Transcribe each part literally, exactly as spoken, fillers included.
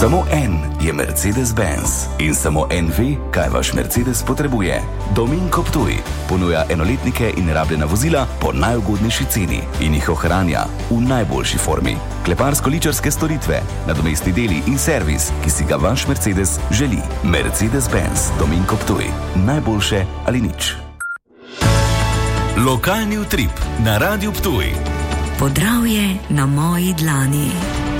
Samo en je Mercedes-Benz in samo en ve, kaj vaš Mercedes potrebuje. Dominko Ptuj ponuja enoletnike in rabljena vozila po najugodnejši ceni in jih ohranja v najboljši formi. Kleparsko-ličarske storitve, nadomestni deli in servis, ki si ga vaš Mercedes želi. Mercedes-Benz Dominko Ptuj. Najboljše ali nič. Lokalni utrip na Radiu Ptuj. Podravje na moji dlani.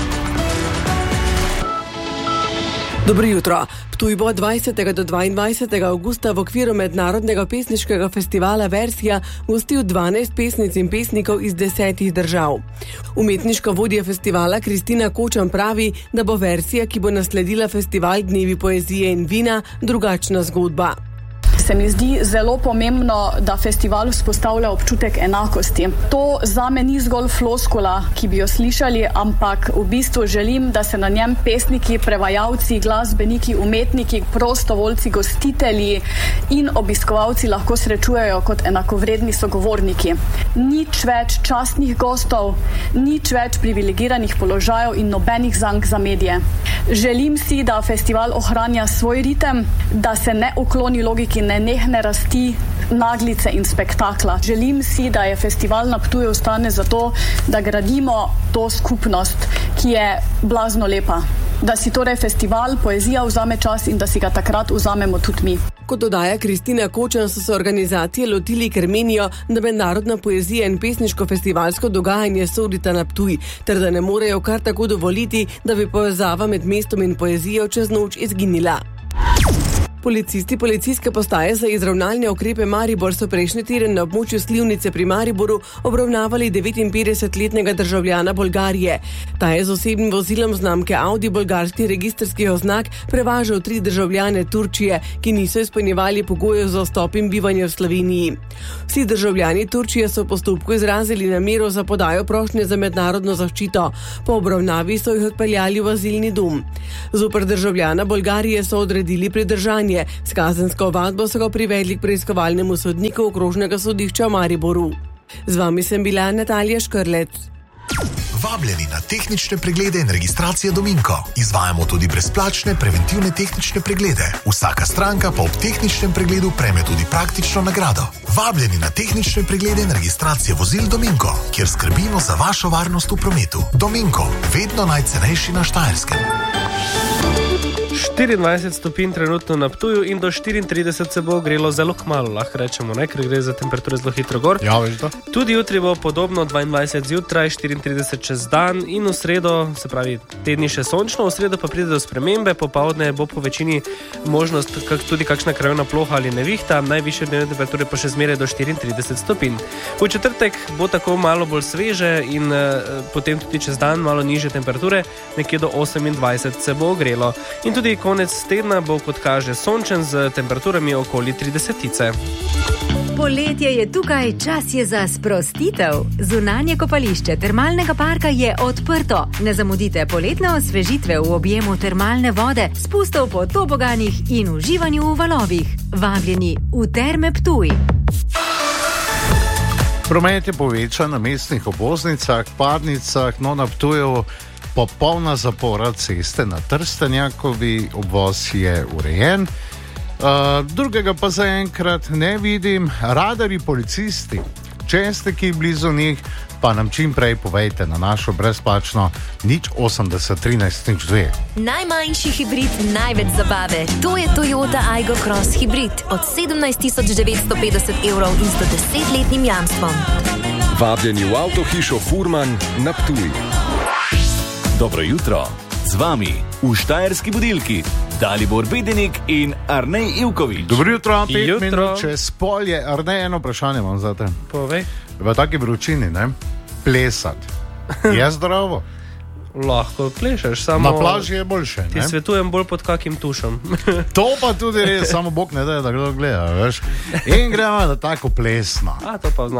Dobro jutro. Ptuj bo dvajsetega do dvaindvajsetega avgusta v okviru mednarodnega pesniškega festivala Versija gostil dvanajst pesnic in pesnikov iz desetih držav. Umetniška vodja festivala Kristina Kočan pravi, da bo Versija, ki bo nasledila festival Dnevi poezije in vina, drugačna zgodba. Se mi zdi zelo pomembno, da festival vzpostavlja občutek enakosti. To zame ni zgolj floskula, ki bi jo slišali, ampak v bistvu želim, da se na njem pesniki, prevajalci, glasbeniki, umetniki, prostovoljci, gostitelji in obiskovalci lahko srečujejo kot enakovredni sogovorniki. Nič več častnih gostov, nič več privilegiranih položajev in nobenih zank za medije. Želim si, da festival ohranja svoj ritem, da se ne ukloni logiki nenehne rasti, naglice in spektakla. Želim si, da je festival na Ptuju ostane zato, da gradimo to skupnost, ki je blazno lepa. Da si torej festival poezija vzame čas in da si ga takrat vzamemo tudi mi. Kot dodaja Kristina Kočan, so se organizacije lotili, ker menijo, da mednarodna poezija in pesniško-festivalsko dogajanje sodita na Ptuj, ter da ne morejo kar tako dovoliti, da bi povezava med mestom in poezijo čez noč izginila. Policisti policijske postaje za izravnalne ukrepe Maribor so prejšnji teden na območju Slivnice pri Mariboru obravnavali devetinpetdesetletnega državljana Bolgarije. Ta je z osebnim vozilom znamke Audi bolgarskih registrskih oznak prevažal tri državljane Turčije, ki niso izpolnjevali pogojev za vstop in bivanje v Sloveniji. Vsi državljani Turčije so v postopku izrazili namero za podajo prošnje za mednarodno zaščito. Po obravnavi so jih odpeljali v azilni dom. Zoper državljana Bolgarije so odredili pridržanje. S kazensko ovadbo so ga privedli k preiskovalnemu sodniku okrožnega sodišča v Mariboru. Z vami sem bila Natalija Škrlec. Vabljeni na tehnične preglede in registracije Dominko. Izvajamo tudi brezplačne preventivne tehnične preglede. Vsaka stranka pa ob tehničnem pregledu prejme tudi praktično nagrado. Vabljeni na tehnične preglede in registracije vozil Dominko, kjer skrbimo za vašo varnost v prometu. Dominko, vedno najcenejši na Štajerskem. štiriindvajset stopinj trenutno na Ptuju in do štiriintrideset se bo ogrelo zelo kmalu, lahko rečemo, ne, ker gre za temperature zelo hitro gor. Ja, veš da. Tudi jutri bo podobno, dvaindvajset zjutraj, štiriintrideset čez dan in v sredo, se pravi tedni še sončno, v sredo pa pride do spremembe, popoldne bo po večini možnost kak, tudi kakšna krajevna ploha ali nevihta, najvišje dnevne temperature pa še zmeraj do štiriintrideset stopinj. V četrtek bo tako malo bolj sveže in eh, potem tudi čez dan malo nižje temperature, nekje do osemindvajset se bo ogrelo. In tudi konec tedna bo, kot kaže, sončen z temperaturami okoli tridesetice. Poletje je tukaj, čas je za sprostitev. Zunanje kopališče termalnega parka je odprto. Ne zamudite poletne osvežitve v objemu termalne vode, spustov po toboganih in uživanju v valovih. Vabljeni v Terme Ptuj. Promet je povečan na mestnih obvoznicah, padnicah, no na Ptuju popolna zapora ceste na Trstenjakovi, obvoz je urejen. Uh, drugega pa zaenkrat ne vidim. Radarji policisti, če ste ki blizu njih, pa nam čim prej povejte na našo brezplačno nič osemdeset trinajst nič dve. Najmanjši hibrid, največ zabave. To je Toyota Aygo Cross hibrid od sedemnajst tisoč devetsto petdeset evrov in sto desetletnim jamstvom. Vabljeni v avtohišo Furman na Ptuj. Dobro jutro, z vami v Štajerski budilki Dalibor Bedenik in Arnej Ivković. Dobro jutro, pet Jutro. minut čez pol je. Arnej, eno vprašanje imam za te. Povej. V taki vročini, ne? Plesati. Je zdravo? Lahko plešeš, samo... Na plaži je boljše, Ti ne? svetujem bolj pod kakim tušom. To pa tudi res, samo Bog ne da, da kdo gleda, veš? In gremo na tako plesno. A, to pa znam.